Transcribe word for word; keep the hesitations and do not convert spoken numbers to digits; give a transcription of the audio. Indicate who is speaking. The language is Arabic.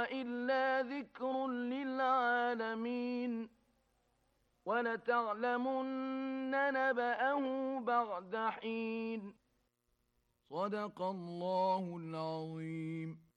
Speaker 1: هو إلا ذكر للعالمين ولتعلمن نبأه بعد حين صدق الله العظيم.